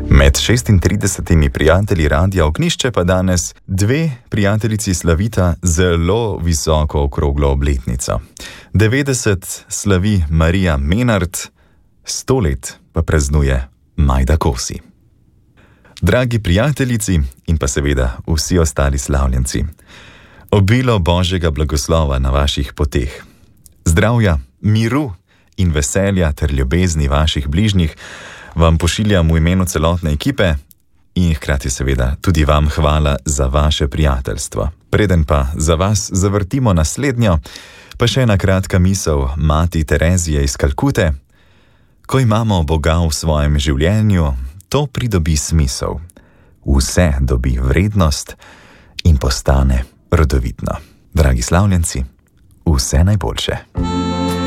Med 36 prijatelji Radia Ognjišče pa danes 2 prijateljici slavita zelo visoko okroglo obletnico. 90 slavi Marija Menard, 100 let pa praznuje Majda Kosi. Dragi prijateljici in pa seveda vsi ostali slavljenci, obilo Božjega blagoslova na vaših poteh, zdravja, miru in veselja ter ljubezni vaših bližnjih vam pošiljam v imenu celotne ekipe in hkrati seveda tudi vam hvala za vaše prijateljstvo. Preden pa za vas zavrtimo naslednjo, pa še ena kratka misel mati Terezije iz Kalkute. Ko imamo Boga v svojem življenju, to pridobi smisel. Vse dobi vrednost in postane rodovitno. Dragi slavljenci, vse najboljše.